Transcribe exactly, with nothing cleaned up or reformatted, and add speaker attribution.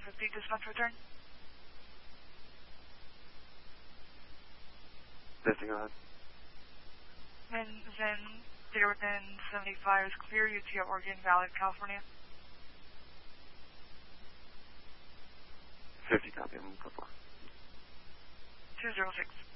Speaker 1: fifty, dispatch return.
Speaker 2: fifty, go ahead.
Speaker 1: And then zero ten seventy-five is clear, U T at Oregon Valley, California.
Speaker 2: fifty, copy, I'm going to go for.
Speaker 1: two zero six.